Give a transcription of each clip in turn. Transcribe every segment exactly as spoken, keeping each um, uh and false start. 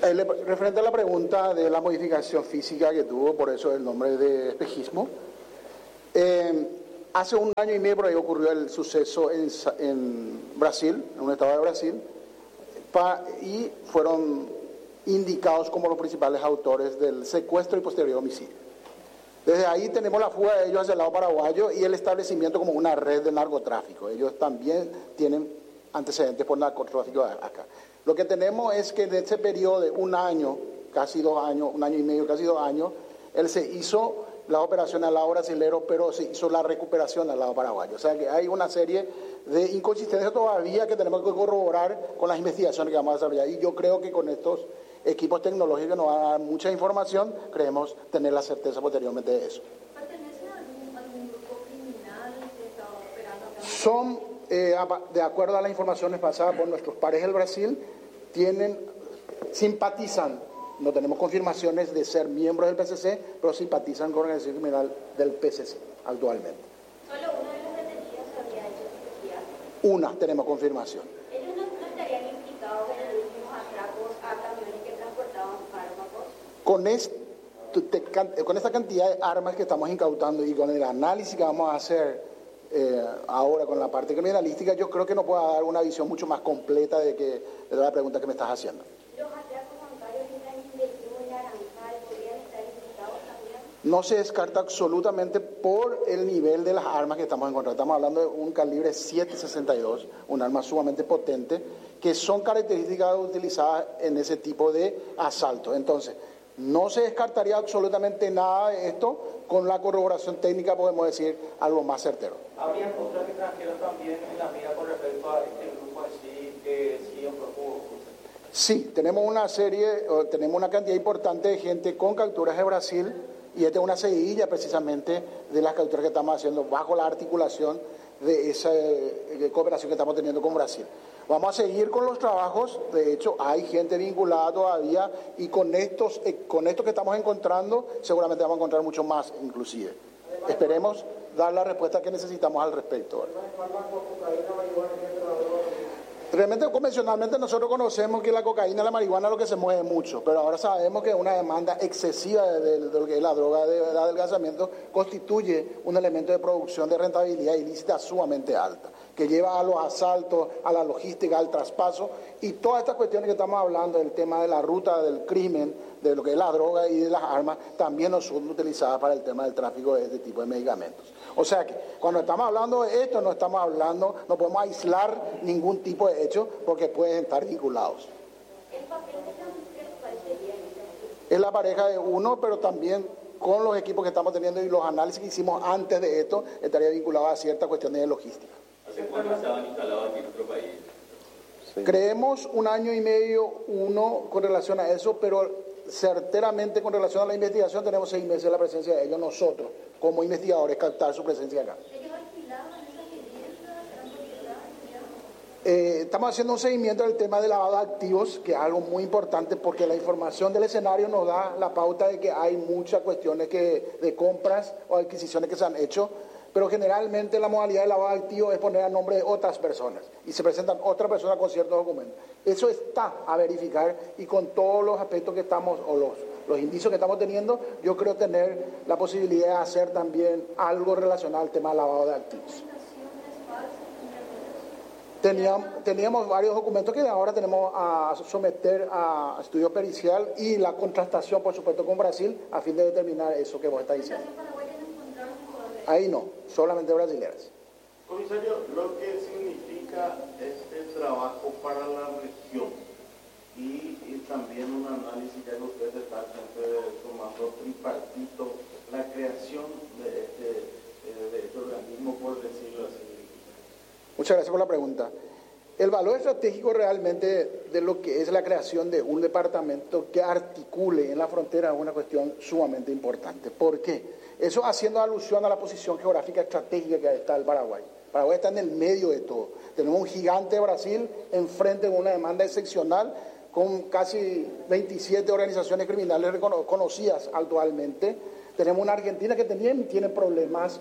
Eh, le, referente a la pregunta de la modificación física que tuvo, por eso el nombre de espejismo, eh, hace un año y medio por ahí ocurrió el suceso en, en Brasil, en un estado de Brasil, pa, y fueron indicados como los principales autores del secuestro y posterior homicidio. Desde ahí tenemos la fuga de ellos hacia el lado paraguayo y el establecimiento como una red de narcotráfico. Ellos también tienen antecedentes por narcotráfico acá. Lo que tenemos es que en ese periodo de un año, casi dos años, un año y medio, casi dos años, él se hizo la operación al lado brasilero, pero se hizo la recuperación al lado paraguayo. O sea que hay una serie de inconsistencias todavía que tenemos que corroborar con las investigaciones que vamos a desarrollar. Y yo creo que con estos equipos tecnológicos nos van a dar mucha información, creemos tener la certeza posteriormente de eso. ¿Pertenece a algún, algún grupo criminal que está operando acá? Son, eh, de acuerdo a las informaciones pasadas por nuestros pares del Brasil, tienen, simpatizan, no tenemos confirmaciones de ser miembros del P C C, pero simpatizan con la organización criminal del P C C actualmente. ¿Solo uno de los detenidos había hecho cirugía? Una tenemos confirmación. ¿Ellos no, no estarían implicados en los últimos atracos a camiones que transportaban fármacos? Con, este, con esta cantidad de armas que estamos incautando y con el análisis que vamos a hacer eh, ahora con la parte criminalística, yo creo que nos pueda dar una visión mucho más completa de, que, de la pregunta que me estás haciendo. ¿Los atracos bancarios en la Invertiu y Naranjal podrían estar implicados también? No se descarta absolutamente por el nivel de las armas que estamos encontrando. Estamos hablando de un calibre siete sesenta y dos, un arma sumamente potente, que son características utilizadas en ese tipo de asalto. Entonces, no se descartaría absolutamente nada de esto. Con la corroboración técnica podemos decir algo más certero. ¿Habría otros extranjeros también en la mira con respecto a este grupo así que sí en profundo? Sí, tenemos una serie, tenemos una cantidad importante de gente con capturas de Brasil, y esta es una seguidilla precisamente de las capturas que estamos haciendo bajo la articulación de esa de cooperación que estamos teniendo con Brasil. Vamos a seguir con los trabajos, de hecho hay gente vinculada todavía, y con estos, con estos que estamos encontrando seguramente vamos a encontrar mucho más inclusive. Esperemos dar la respuesta que necesitamos al respecto. Realmente, convencionalmente nosotros conocemos que la cocaína y la marihuana es lo que se mueve mucho, pero ahora sabemos que una demanda excesiva de, de, de lo que es la droga de, de adelgazamiento constituye un elemento de producción de rentabilidad ilícita sumamente alta, que lleva a los asaltos, a la logística, al traspaso, y todas estas cuestiones que estamos hablando, del tema de la ruta del crimen, de lo que es la droga y de las armas, también no son utilizadas para el tema del tráfico de este tipo de medicamentos. O sea que cuando estamos hablando de esto, no estamos hablando, no podemos aislar ningún tipo de hecho porque pueden estar vinculados. ¿El papel de la mujer cuál sería? Es la pareja de uno, pero también con los equipos que estamos teniendo y los análisis que hicimos antes de esto, estaría vinculado a ciertas cuestiones de logística. ¿Hace cuánto estaban instalados aquí en nuestro país? Sí. Creemos un año y medio, uno, con relación a eso, pero certeramente con relación a la investigación tenemos seis meses de la presencia de ellos nosotros, como investigadores, captar su presencia acá. ¿Ellos alquilaban esas viviendas? ¿Eran propietarios? Eh, estamos haciendo un seguimiento del tema de lavado de activos, que es algo muy importante porque la información del escenario nos da la pauta de que hay muchas cuestiones que, de compras o adquisiciones que se han hecho, pero generalmente la modalidad de lavado de activos es poner a nombre de otras personas y se presentan otras personas con ciertos documentos. Eso está a verificar y con todos los aspectos que estamos, o los, los indicios que estamos teniendo, yo creo tener la posibilidad de hacer también algo relacionado al tema del lavado de activos. Teníamos, teníamos varios documentos que ahora tenemos a someter a estudio pericial y la contrastación, por supuesto, con Brasil a fin de determinar eso que vos estás diciendo. Ahí no, solamente brasileñas. Comisario, lo que significa este trabajo para la región y, y también un análisis ya que usted está siempre tomando tripartito, la creación de este, de este organismo, por decirlo así. Muchas gracias por la pregunta. El valor estratégico realmente de lo que es la creación de un departamento que articule en la frontera es una cuestión sumamente importante. ¿Por qué? Eso haciendo alusión a la posición geográfica estratégica que está el Paraguay. Paraguay está en el medio de todo. Tenemos un gigante de Brasil enfrente de una demanda excepcional con casi veintisiete organizaciones criminales conocidas actualmente. Tenemos una Argentina que también tiene problemas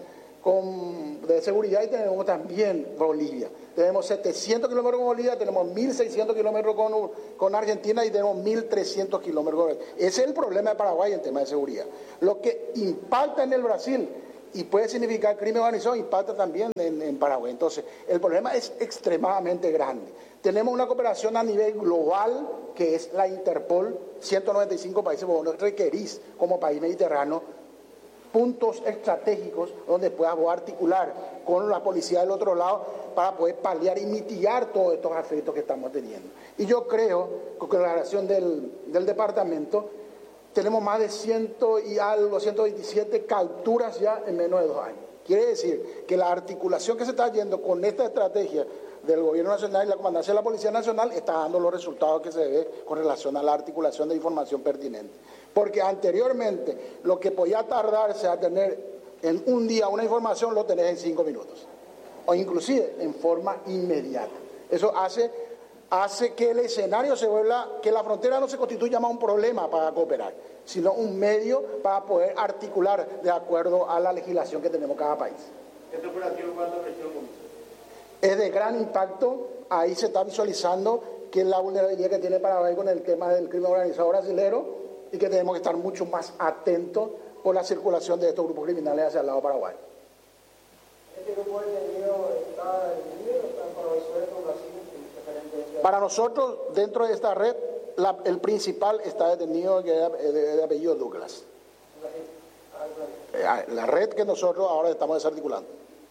con, de seguridad y tenemos también Bolivia. Tenemos setecientos kilómetros con Bolivia, tenemos mil seiscientos kilómetros con, con Argentina y tenemos mil trescientos kilómetros. Ese es el problema de Paraguay en tema de seguridad. Lo que impacta en el Brasil y puede significar crimen organizado, impacta también en, en Paraguay. Entonces, el problema es extremadamente grande. Tenemos una cooperación a nivel global, que es la Interpol, ciento noventa y cinco países, vos requerís como país mediterráneo puntos estratégicos donde puedas articular con la policía del otro lado para poder paliar y mitigar todos estos efectos que estamos teniendo. Y yo creo, con la declaración del, del departamento, tenemos más de ciento y algo, ciento veintisiete capturas ya en menos de dos años. Quiere decir que la articulación que se está yendo con esta estrategia del Gobierno Nacional y la Comandancia de la Policía Nacional está dando los resultados que se ve con relación a la articulación de información pertinente. Porque anteriormente lo que podía tardarse a tener en un día una información lo tenés en cinco minutos. O inclusive en forma inmediata. Eso hace, hace que el escenario se vuelva, que la frontera no se constituya más un problema para cooperar, sino un medio para poder articular de acuerdo a la legislación que tenemos cada país. ¿Este operativo cuál es la región? Es de gran impacto. Ahí se está visualizando que es la vulnerabilidad que tiene Paraguay con el tema del crimen organizado brasilero y que tenemos que estar mucho más atentos por la circulación de estos grupos criminales hacia el lado paraguayo. ¿Este grupo detenido está detenido o está en Paraguay suelto o Brasil? Para nosotros, dentro de esta red, la, el principal está detenido, que es de, de, de apellido Douglas. La red que nosotros ahora estamos desarticulando.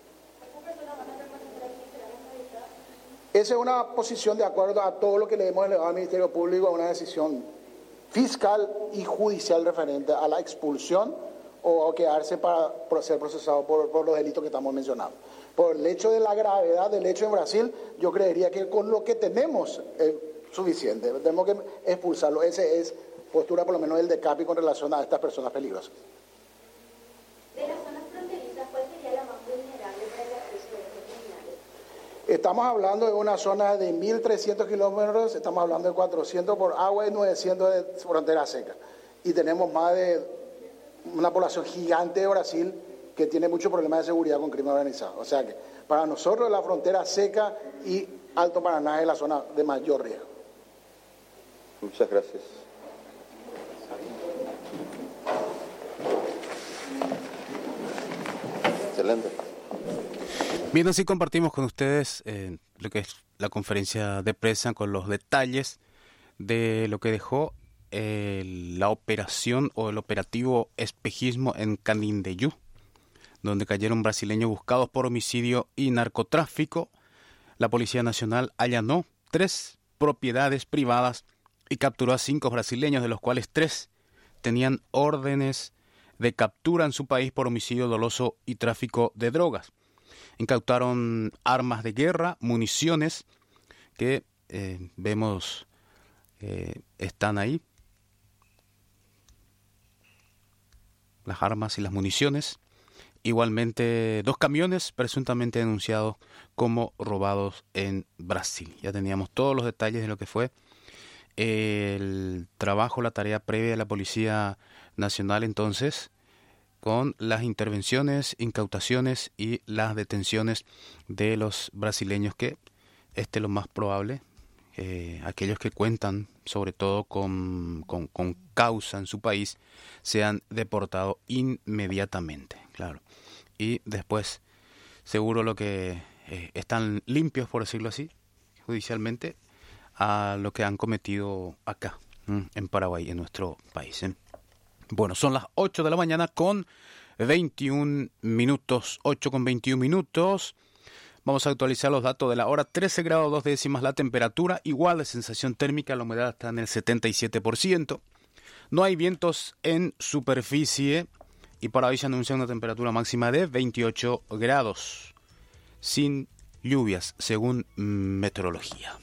Esa es una posición de acuerdo a todo lo que le hemos elevado al Ministerio Público, a una decisión fiscal y judicial referente a la expulsión o a quedarse para ser procesado por, por los delitos que estamos mencionando. Por el hecho de la gravedad del hecho en Brasil, yo creería que con lo que tenemos es suficiente. Tenemos que expulsarlo. Esa es postura por lo menos del DECAPI con relación a estas personas peligrosas. De las zonas fronterizas, ¿cuál sería la más vulnerable para el acceso de estos criminales? Estamos hablando de una zona de mil trescientos kilómetros, estamos hablando de cuatrocientos por agua y novecientos de frontera seca. Y tenemos más de una población gigante de Brasil que tiene muchos problemas de seguridad con crimen organizado. O sea que para nosotros la frontera seca y Alto Paraná es la zona de mayor riesgo. Muchas gracias. Excelente. Bien, así compartimos con ustedes eh, lo que es la conferencia de prensa con los detalles de lo que dejó eh, la operación o el operativo espejismo en Canindeyú, donde cayeron brasileños buscados por homicidio y narcotráfico. La Policía Nacional allanó tres propiedades privadas y capturó a cinco brasileños, de los cuales tres tenían órdenes de captura en su país por homicidio doloso y tráfico de drogas. Incautaron armas de guerra, municiones que eh, vemos eh, están ahí. Las armas y las municiones. Igualmente dos camiones presuntamente denunciados como robados en Brasil. Ya teníamos todos los detalles de lo que fue el trabajo, la tarea previa de la Policía Nacional entonces, con las intervenciones, incautaciones y las detenciones de los brasileños que, este es lo más probable, eh, aquellos que cuentan sobre todo con, con, con causa en su país, sean deportados inmediatamente, claro. Y después, seguro lo que eh, están limpios, por decirlo así, judicialmente, a lo que han cometido acá, ¿m? en Paraguay, en nuestro país, ¿eh? Bueno, son las ocho de la mañana con veintiún minutos, ocho con veintiún minutos. Vamos a actualizar los datos de la hora. trece grados dos décimas la temperatura, igual de sensación térmica, la humedad está en el setenta y siete por ciento. No hay vientos en superficie y para hoy se anuncia una temperatura máxima de veintiocho grados, sin lluvias, según meteorología.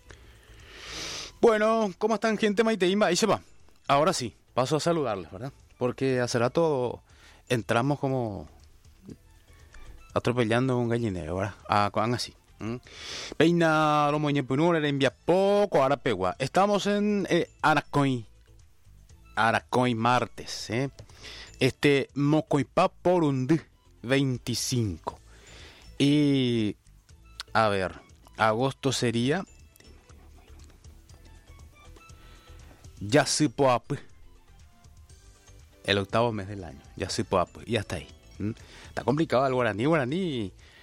Bueno, ¿cómo están, gente? Maiteimba, ahí se va. Ahora sí. Paso a saludarles, ¿verdad? Porque hace rato entramos como atropellando un gallinero, ¿verdad? Ah, con así. Peina, lo moñe punura, le envía poco a Arapegua. Estamos en eh, Aracoy. Aracoy martes, ¿eh? Este Mocoipá por un veinticinco. Y, a ver, agosto sería Yasipuap, el octavo mes del año, Yasipuap, y hasta ahí. ¿Mm? Está complicado el guaraní, guaraní